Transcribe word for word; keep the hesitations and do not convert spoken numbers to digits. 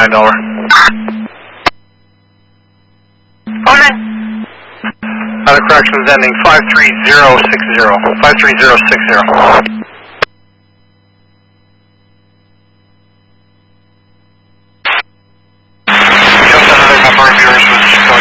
nine, over. Okay. Out of corrections ending five three zero six zero. five three zero six zero.